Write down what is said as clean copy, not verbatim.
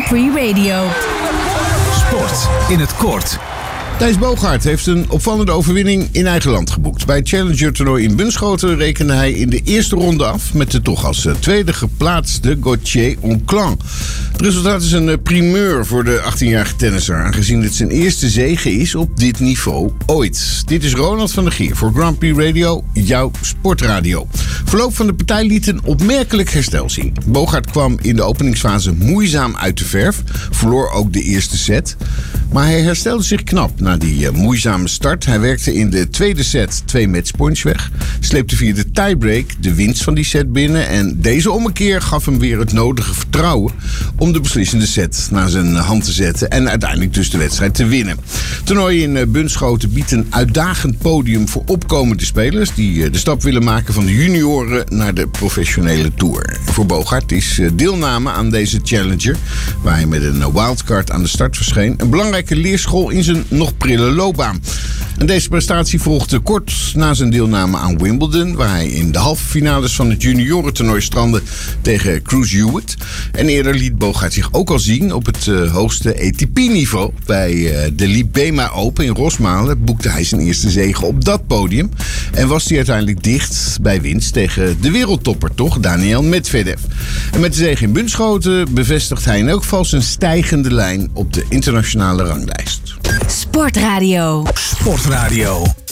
Prix Radio. Sport in het kort. Thijs Boogaard heeft een opvallende overwinning in eigen land geboekt. Bij het Challenger-toernooi in Bunschoten rekende hij in de eerste ronde af met de toch als tweede geplaatste Gauthier Onclan. Het resultaat is een primeur voor de 18-jarige tennisser, aangezien het zijn eerste zege is op dit niveau ooit. Dit is Ronald van der Gier voor Grand Prix Radio, jouw sportradio. Verloop van de partij liet een opmerkelijk herstel zien. Boogaard kwam in de openingsfase moeizaam uit de verf, verloor ook de eerste set. Maar hij herstelde zich knap na die moeizame start. Hij werkte in de tweede set 2 matchpoints weg. Sleepte via de tiebreak de winst van die set binnen. En deze ommekeer gaf hem weer het nodige vertrouwen om de beslissende set naar zijn hand te zetten. En uiteindelijk dus de wedstrijd te winnen. Het toernooi in Bunschoten biedt een uitdagend podium voor opkomende spelers die de stap willen maken van de junioren naar de professionele tour. Voor Boogaard is deelname aan deze Challenger, waar hij met een wildcard aan de start verscheen, een belangrijke leerschool in zijn nog prille loopbaan. En deze prestatie volgde kort na zijn deelname aan Wimbledon, waar hij in de halve finales van het juniorentoernooi strandde tegen Cruz Hewitt. En eerder liet Boogaard zich ook al zien op het hoogste ATP-niveau. Bij de Libema Open in Rosmalen boekte hij zijn eerste zege op dat podium. En was hij uiteindelijk dicht bij winst tegen de wereldtopper toch, Daniel Medvedev. En met de zege in Bunschoten bevestigt hij in elk geval zijn stijgende lijn op de internationale ranglijst. Sportradio. Sportradio.